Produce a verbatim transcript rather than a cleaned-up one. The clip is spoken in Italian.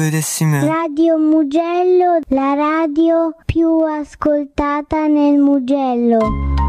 vedessi me. Radio Mugello, la radio più ascoltata nel Mugello.